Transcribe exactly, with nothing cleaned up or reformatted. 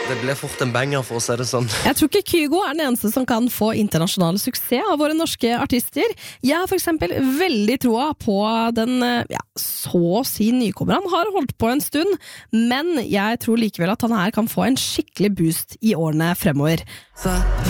Det ble fort en banger, for å si det sånn. Jeg tror ikke Kygo er den eneste som kan få internasjonal suksess av våre norske artister. Jeg har for eksempel veldig troa på den, ja, så å si nykommer. Han har holdt på en stund, men jeg tror likevel at han her kan få en skikkelig boost i årene fremover.